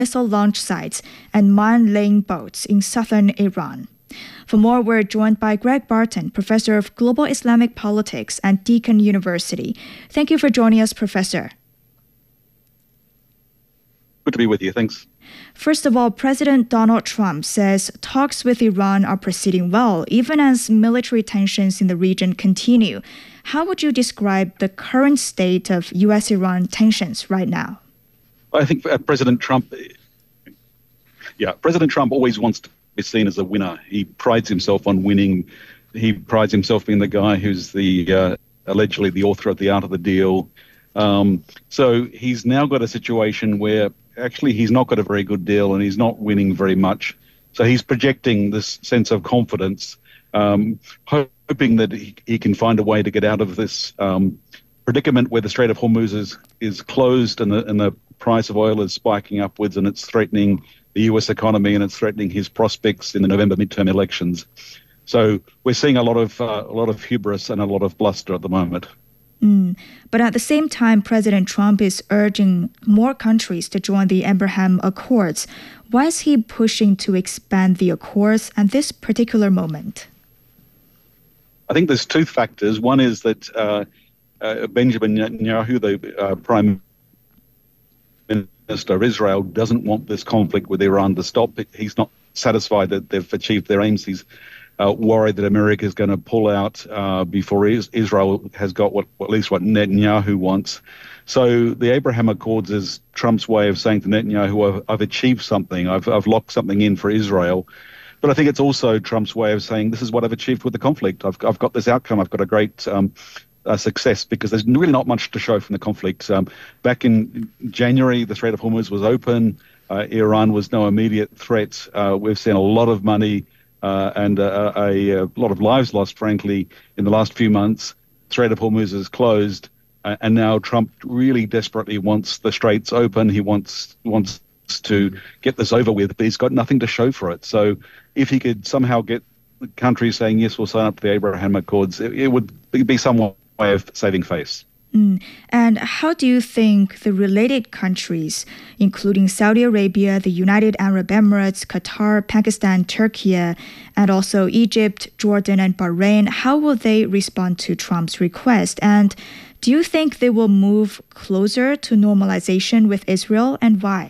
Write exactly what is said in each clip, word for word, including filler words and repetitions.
missile launch sites and mine-laying boats in southern Iran. For more, we're joined by Greg Barton, Professor of Global Islamic Politics at Deakin University. Thank you for joining us, Professor. Good to be with you. Thanks. First of all, President Donald Trump says talks with Iran are proceeding well, even as military tensions in the region continue. How would you describe the current state of U S Iran tensions right now? I think uh, President Trump, yeah, President Trump always wants to be seen as a winner. He prides himself on winning. He prides himself being the guy who's the uh, allegedly the author of the art of the deal. Um, so he's now got a situation where actually he's not got a very good deal and he's not winning very much. So he's projecting this sense of confidence, um, hoping that he, he can find a way to get out of this um, predicament where the Strait of Hormuz is, is closed and the, and the price of oil is spiking upwards and it's threatening the U S economy and it's threatening his prospects in the November midterm elections. So we're seeing a lot of uh, a lot of hubris and a lot of bluster at the moment. Mm. But at the same time, President Trump is urging more countries to join the Abraham Accords. Why is he pushing to expand the Accords at this particular moment? I think there's two factors. One is that uh, uh, Benjamin Netanyahu, the uh, Prime Minister of Israel, doesn't want this conflict with Iran to stop. He's not satisfied that they've achieved their aims. He's Uh, worried that America is going to pull out uh, before is- Israel has got what, at least what Netanyahu wants. So the Abraham Accords is Trump's way of saying to Netanyahu, I've, I've achieved something, I've, I've locked something in for Israel. But I think it's also Trump's way of saying, this is what I've achieved with the conflict. I've, I've got this outcome, I've got a great um, uh, success, because there's really not much to show from the conflict. Um, back in January, the Strait of Hormuz was open. Uh, Iran was no immediate threat. Uh, we've seen a lot of money Uh, and uh, a, a lot of lives lost, frankly, in the last few months. Strait of Hormuz is closed, uh, and now Trump really desperately wants the straits open. He wants wants to get this over with, but he's got nothing to show for it. So if he could somehow get countries saying, yes, we'll sign up to the Abraham Accords, it, it would be some way of saving face. Mm. And how do you think the related countries, including Saudi Arabia, the United Arab Emirates, Qatar, Pakistan, Turkey, and also Egypt, Jordan, and Bahrain, how will they respond to Trump's request? And do you think they will move closer to normalization with Israel, and why?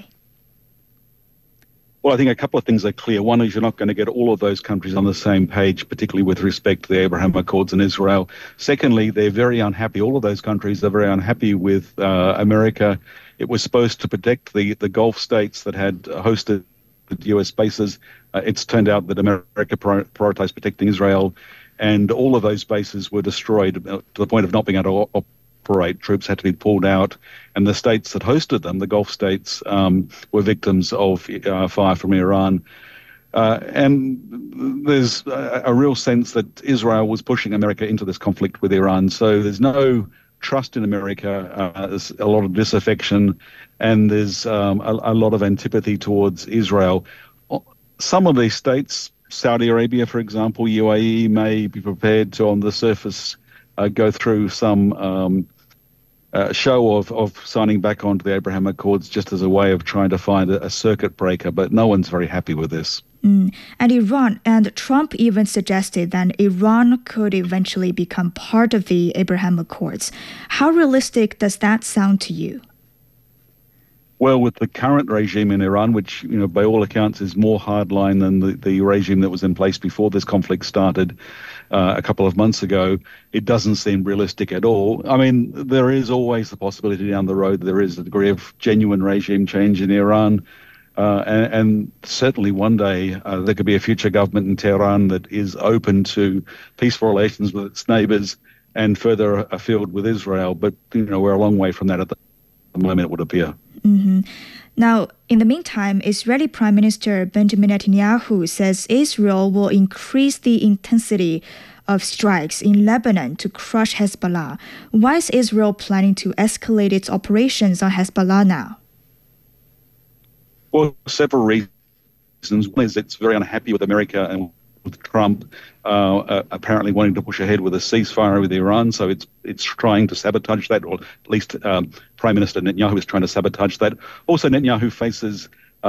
Well, I think a couple of things are clear. One is you're not going to get all of those countries on the same page, particularly with respect to the Abraham Accords and Israel. Secondly, they're very unhappy. All of those countries are very unhappy with uh, America. It was supposed to protect the, the Gulf states that had hosted U S bases. Uh, it's turned out that America prioritized protecting Israel, and all of those bases were destroyed to the point of not being able to operate. Troops had to be pulled out, and the states that hosted them, the Gulf states, um, were victims of uh, fire from Iran. Uh, and there's a, a real sense that Israel was pushing America into this conflict with Iran. So there's no trust in America. Uh, there's a lot of disaffection, and there's um, a, a lot of antipathy towards Israel. Some of these states, Saudi Arabia, for example, U A E, may be prepared to, on the surface, Uh, go through some um, uh, show of, of signing back onto the Abraham Accords just as a way of trying to find a, a circuit breaker, but no one's very happy with this. Mm. And Iran, and Trump even suggested that Iran could eventually become part of the Abraham Accords. How realistic does that sound to you? Well, with the current regime in Iran, which, you know, by all accounts is more hardline than the, the regime that was in place before this conflict started uh, a couple of months ago, it doesn't seem realistic at all. I mean, there is always the possibility down the road there is a degree of genuine regime change in Iran. Uh, and, and certainly one day uh, there could be a future government in Tehran that is open to peaceful relations with its neighbors and further afield with Israel. But, you know, we're a long way from that at the moment, it would appear. Mm-hmm. Now, in the meantime, Israeli Prime Minister Benjamin Netanyahu says Israel will increase the intensity of strikes in Lebanon to crush Hezbollah. Why is Israel planning to escalate its operations on Hezbollah now? Well, several reasons. One is it's very unhappy with America and with Trump uh, uh, apparently wanting to push ahead with a ceasefire with Iran. So it's it's trying to sabotage that, or at least um, Prime Minister Netanyahu is trying to sabotage that. Also, Netanyahu faces